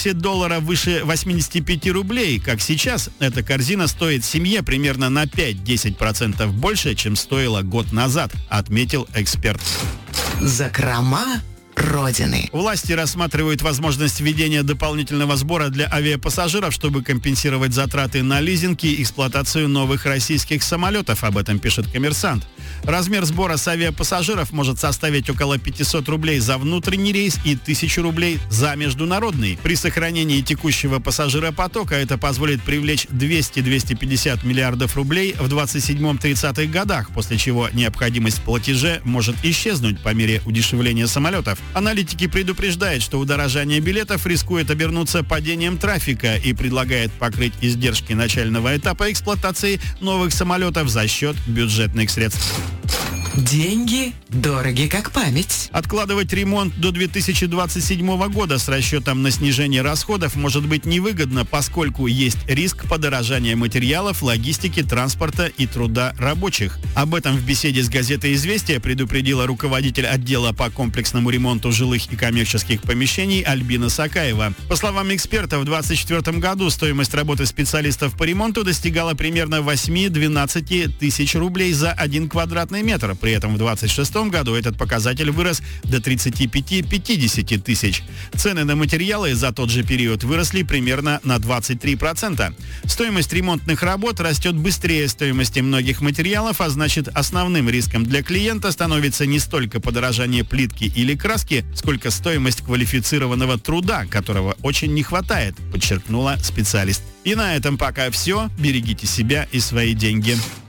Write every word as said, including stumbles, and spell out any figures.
курсе доллара выше восемьдесят пять рублей, как сейчас, эта корзина стоит семье примерно на пять-десять процентов больше, чем стоила год назад, отметил эксперт. Закрома Родины. Власти рассматривают возможность введения дополнительного сбора для авиапассажиров, чтобы компенсировать затраты на лизинг и эксплуатацию новых российских самолетов. Об этом пишет «Коммерсант». Размер сбора с авиапассажиров может составить около пятьсот рублей за внутренний рейс и тысячу рублей за международный. При сохранении текущего пассажиропотока это позволит привлечь двести - двести пятьдесят миллиардов рублей в двадцать седьмом-тридцатых годах, после чего необходимость в платеже может исчезнуть по мере удешевления самолетов. Аналитики предупреждают, что удорожание билетов рискует обернуться падением трафика и предлагает покрыть издержки начального этапа эксплуатации новых самолетов за счет бюджетных средств. Деньги дороги как память. Откладывать ремонт до две тысячи двадцать седьмого года с расчетом на снижение расходов может быть невыгодно, поскольку есть риск подорожания материалов, логистики, транспорта и труда рабочих. Об этом в беседе с газетой «Известия» предупредила руководитель отдела по комплексному ремонту жилых и коммерческих помещений Альбина Сакаева. По словам эксперта, в две тысячи двадцать четвёртом году стоимость работы специалистов по ремонту достигала примерно восемь-двенадцать тысяч рублей за один квадратный метр. При этом в две тысячи двадцать шестом году этот показатель вырос до тридцати пяти - пятидесяти тысяч. Цены на материалы за тот же период выросли примерно на двадцать три процента. Стоимость ремонтных работ растет быстрее стоимости многих материалов, а значит, основным риском для клиента становится не столько подорожание плитки или краски, сколько стоимость квалифицированного труда, которого очень не хватает, подчеркнула специалист. И на этом пока все. Берегите себя и свои деньги.